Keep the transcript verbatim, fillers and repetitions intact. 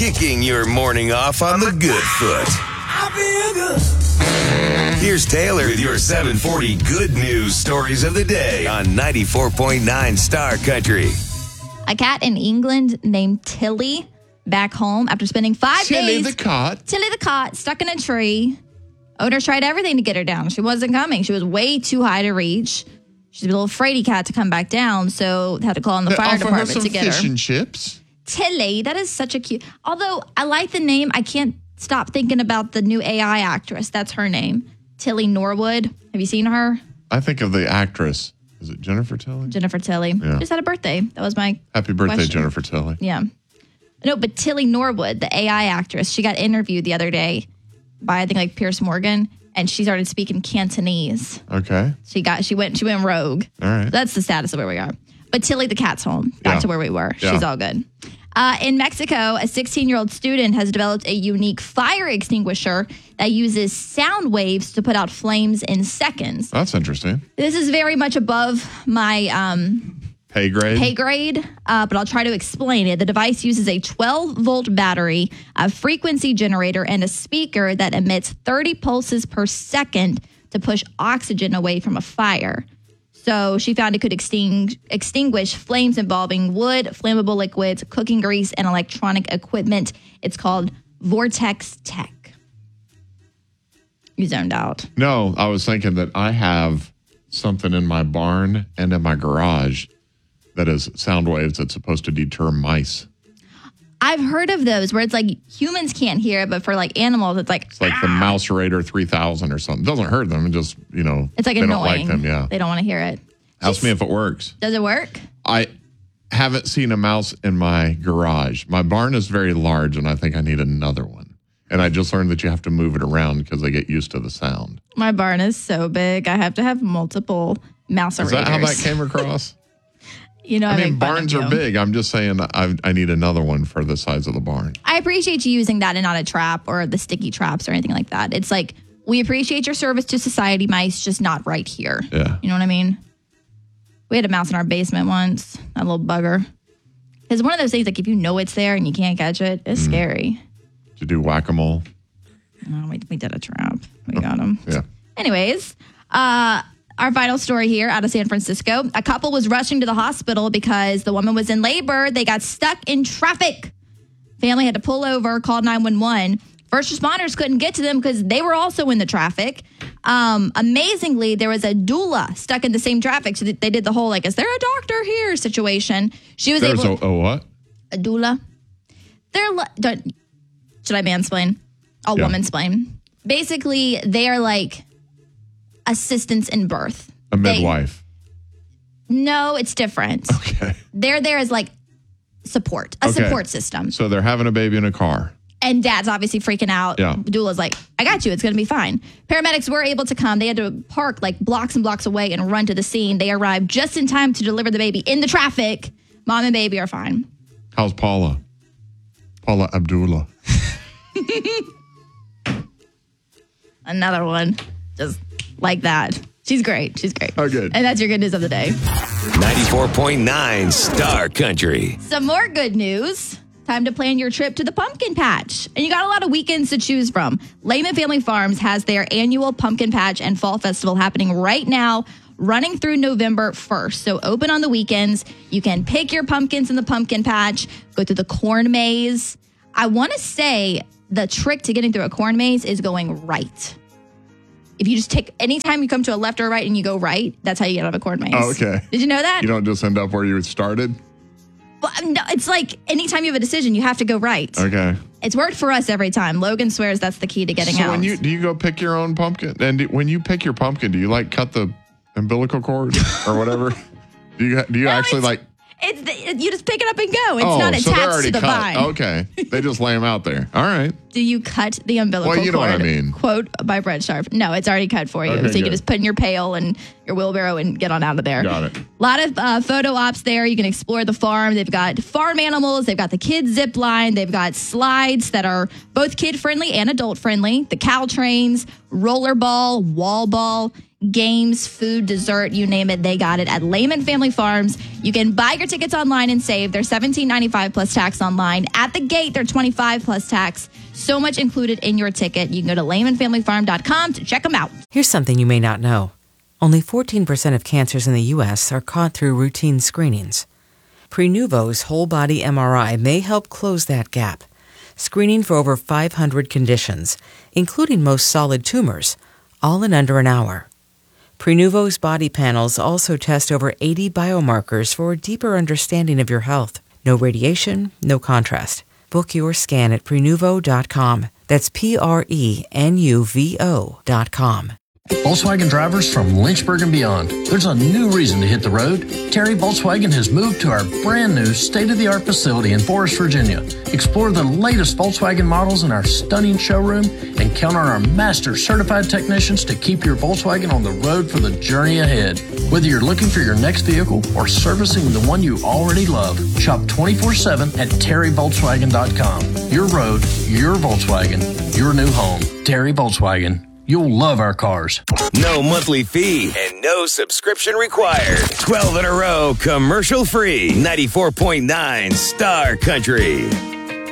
kicking your morning off on the good foot. I feel good. Here's Taylor with your seven forty good news stories of the day on ninety-four point nine Star Country. A cat in England named Tilly back home after spending five Tilly days. the cat. Tilly the cat stuck in a tree. Owners tried everything to get her down. She wasn't coming. She was way too high to reach. She's a little fraidy cat to come back down, so they had to call on the They fire offer her department some to get fish her. and chips. Tilly, that is such a cute. Although I like the name, I can't stop thinking about the new A I actress. That's her name, Tilly Norwood. Have you seen her? I think of the actress. Is it Jennifer Tilly? Jennifer Tilly. Yeah. Just had a birthday. That was my Happy birthday, question. Jennifer Tilly. Yeah. No, but Tilly Norwood, the A I actress, she got interviewed the other day by I think like Pierce Morgan, and she started speaking Cantonese. Okay. She got she went she went rogue. All right. That's the status of where we are. But Tilly the cat's home. Back Yeah. to where we were. Yeah. She's all good. Uh, in Mexico, a sixteen-year-old student has developed a unique fire extinguisher that uses sound waves to put out flames in seconds. That's interesting. This is very much above my um, Pay grade. pay grade, uh, but I'll try to explain it. The device uses a twelve-volt battery, a frequency generator, and a speaker that emits thirty pulses per second to push oxygen away from a fire. So she found it could extinguish, extinguish flames involving wood, flammable liquids, cooking grease, and electronic equipment. It's called Vortex Tech. You zoned out. No, I was thinking that I have something in my barn and in my garage that is sound waves that's supposed to deter mice. I've heard of those where it's like humans can't hear it, but for like animals, it's like It's like the Mouse Raider three thousand or something. It doesn't hurt them. It just, you know, it's like they annoying. don't like them. Yeah. They don't want to hear it. Ask me if it works. Does it work? I haven't seen a mouse in my garage. My barn is very large, and I think I need another one. And I just learned that you have to move it around because they get used to the sound. My barn is so big. I have to have multiple mouse Is that how that came across? You know, I mean, make fun of barns you. are big. I'm just saying I, I need another one for the size of the barn. I appreciate you using that and not a trap or the sticky traps or anything like that. It's like, we appreciate your service to society, mice, just not right here. Yeah. You know what I mean? We had a mouse in our basement once, that little bugger. It's one of those things, like, if you know it's there and you can't catch it, it's Mm. scary. Did you do whack-a-mole? Oh, we, we did a trap. We got him. Yeah. Anyways, uh, our final story here out of San Francisco. A couple was rushing to the hospital because the woman was in labor. They got stuck in traffic. Family had to pull over, call nine one one. First responders couldn't get to them because they were also in the traffic. Um, amazingly, there was a doula stuck in the same traffic. So they did the whole, like, is there a doctor here situation. She was There's able... a, a what? A doula. They're... li- Don't, should I mansplain? I'll Yeah. womansplain. Basically, they are like assistants in birth. A They- midwife. no, it's different. Okay. They're there as like support, a Okay. support system. So they're having a baby in a car. And dad's obviously freaking out. Yeah. Doula's like, I got you. It's going to be fine. Paramedics were able to come. They had to park like blocks and blocks away and run to the scene. They arrived just in time to deliver the baby in the traffic. Mom and baby are fine. How's Paula? Paula Abdullah. Another one. Just like that. She's great. She's great. Oh, good. And that's your good news of the day. ninety-four point nine Star Country. Some more good news. Time to plan your trip to the pumpkin patch. And you got a lot of weekends to choose from. Lehman Family Farms has their annual pumpkin patch and fall festival happening right now, running through November first. So open on the weekends. You can pick your pumpkins in the pumpkin patch, go through the corn maze. I want to say the trick to getting through a corn maze is going right. If you just take, anytime you come to a left or right and you go right, that's how you get out of a corn maze. Oh, okay. Did you know that? You don't just end up where you started? Well, no, it's like anytime you have a decision, you have to go right. Okay. It's worked for us every time. Logan swears that's the key to getting so out. when you do you go pick your own pumpkin? And do, when you pick your pumpkin, do you like cut the umbilical cord or whatever? do you do you No, actually it's- like? It's the, you just pick it up and go. It's oh, not so they're attached already to the cut. vine. Okay, they just lay them out there. All right. Do you cut the umbilical Well, you know cord? what I mean. Quote by Brett Sharp. No, it's already cut for you. Okay, so you good. can just put in your pail and your wheelbarrow and get on out of there. Got it. A lot of uh, photo ops there. You can explore the farm. They've got farm animals. They've got the kids zip line. They've got slides that are both kid friendly and adult friendly. The cow trains, rollerball, wall ball, games, food, dessert, you name it, they got it at Lehman Family Farms. You can buy your tickets online and save. They're seventeen ninety-five plus tax online. At the gate, they're twenty-five plus tax. So much included in your ticket. You can go to lehman family farm dot com to check them out. Here's something you may not know. Only fourteen percent of cancers in the U S are caught through routine screenings. Prenuvo's whole body M R I may help close that gap, screening for over five hundred conditions, including most solid tumors, all in under an hour. Prenuvo's body panels also test over eighty biomarkers for a deeper understanding of your health. No radiation, no contrast. Book your scan at prenuvo dot com. That's P R E N U V O dot com. Volkswagen drivers from Lynchburg and beyond, there's a new reason to hit the road. Terry Volkswagen has moved to our brand new state-of-the-art facility in Forest, Virginia. Explore the latest Volkswagen models in our stunning showroom and count on our master certified technicians to keep your Volkswagen on the road for the journey ahead. Whether you're looking for your next vehicle or servicing the one you already love, shop twenty-four seven at terry volkswagen dot com. Your road, your Volkswagen, your new home. Terry Volkswagen. You'll love our cars. No monthly fee and no subscription required. twelve in a row, commercial free. ninety-four point nine Star Country.